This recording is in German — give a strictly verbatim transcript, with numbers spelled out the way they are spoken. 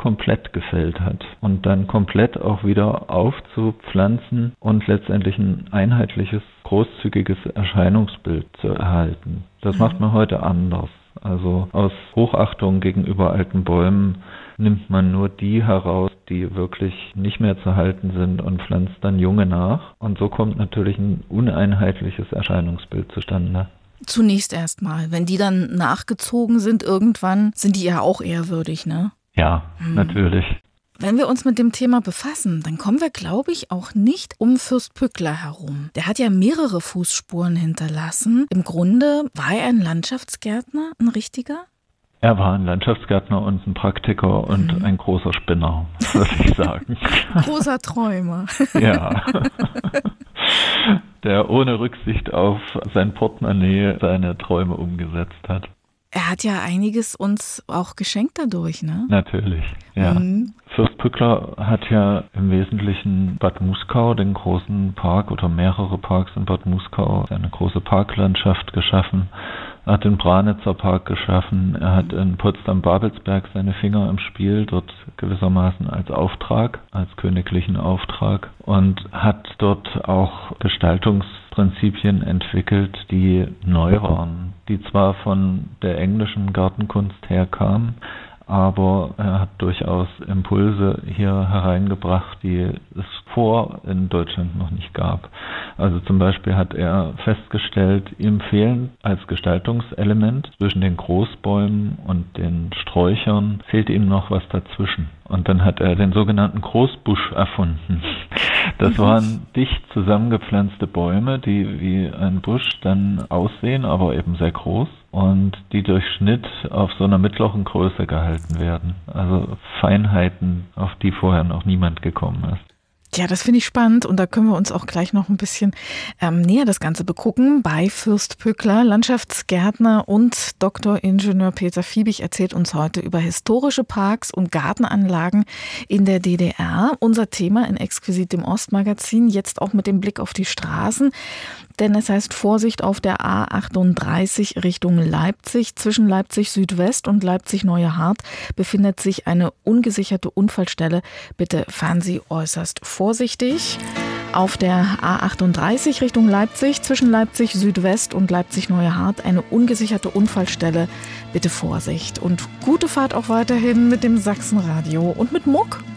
komplett gefällt hat und dann komplett auch wieder aufzupflanzen und letztendlich ein einheitliches, großzügiges Erscheinungsbild zu erhalten. Das macht man heute anders. Also aus Hochachtung gegenüber alten Bäumen nimmt man nur die heraus, die wirklich nicht mehr zu halten sind und pflanzt dann junge nach. Und so kommt natürlich ein uneinheitliches Erscheinungsbild zustande. Zunächst erstmal, wenn die dann nachgezogen sind irgendwann, sind die ja auch ehrwürdig, ne? Ja, hm. natürlich. Wenn wir uns mit dem Thema befassen, dann kommen wir, glaube ich, auch nicht um Fürst Pückler herum. Der hat ja mehrere Fußspuren hinterlassen. Im Grunde war er ein Landschaftsgärtner, ein richtiger? Er war ein Landschaftsgärtner und ein Praktiker und mhm. ein großer Spinner, würde ich sagen. Großer Träumer. Ja. Der ohne Rücksicht auf sein Portemonnaie seine Träume umgesetzt hat. Er hat ja einiges uns auch geschenkt dadurch, ne? Natürlich, ja. Mhm. Fürst Pückler hat ja im Wesentlichen Bad Muskau, den großen Park oder mehrere Parks in Bad Muskau, eine große Parklandschaft geschaffen. Er hat den Branitzer Park geschaffen. Er hat in Potsdam-Babelsberg seine Finger im Spiel, dort gewissermaßen als Auftrag, als königlichen Auftrag, und hat dort auch Gestaltungsprinzipien entwickelt, die neu waren, die zwar von der englischen Gartenkunst herkamen, aber er hat durchaus Impulse hier hereingebracht, die es vor in Deutschland noch nicht gab. Also zum Beispiel hat er festgestellt, ihm fehlen als Gestaltungselement zwischen den Großbäumen und den Sträuchern, fehlt ihm noch was dazwischen. Und dann hat er den sogenannten Großbusch erfunden. Das waren dicht zusammengepflanzte Bäume, die wie ein Busch dann aussehen, aber eben sehr groß und die durch Schnitt auf so einer mittleren Größe gehalten werden. Also Feinheiten, auf die vorher noch niemand gekommen ist. Ja, das finde ich spannend und da können wir uns auch gleich noch ein bisschen ähm, näher das Ganze begucken. Bei Fürst Pückler, Landschaftsgärtner und Doktoringenieur Peter Fiebig erzählt uns heute über historische Parks und Gartenanlagen in der D D R. Unser Thema in Exquisit im Ostmagazin, jetzt auch mit dem Blick auf die Straßen. Denn es heißt Vorsicht auf der A achtunddreißig Richtung Leipzig. Zwischen Leipzig Südwest und Leipzig Neue Hart befindet sich eine ungesicherte Unfallstelle. Bitte fahren Sie äußerst vorsichtig. Auf der A achtunddreißig Richtung Leipzig, zwischen Leipzig Südwest und Leipzig Neue Hart, eine ungesicherte Unfallstelle. Bitte Vorsicht und gute Fahrt auch weiterhin mit dem Sachsenradio und mit Muck.